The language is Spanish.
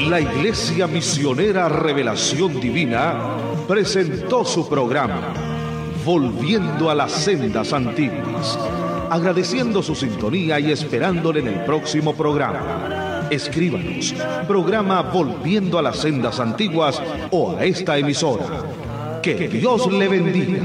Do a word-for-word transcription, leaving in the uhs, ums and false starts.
La Iglesia Misionera Revelación Divina presentó su programa Volviendo a las Sendas Antiguas, agradeciendo su sintonía y esperándole en el próximo programa. Escríbanos, programa Volviendo a las Sendas Antiguas o a esta emisora. Que Dios le bendiga.